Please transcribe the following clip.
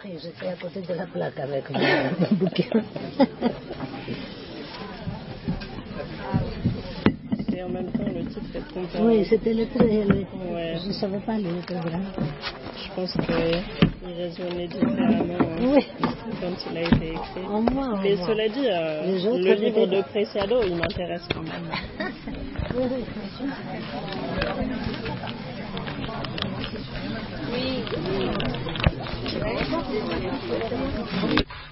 et j'étais à côté de la plaque avec mon bouquin. Et en même temps, le titre est trompeur. Oui, c'était le très... Ouais. Je ne savais pas lire le programme. Je pense qu'il résonnait différemment Oui. quand il a été écrit. En moi, Mais cela dit, le livre de Preciado, il m'intéresse quand même. Oui.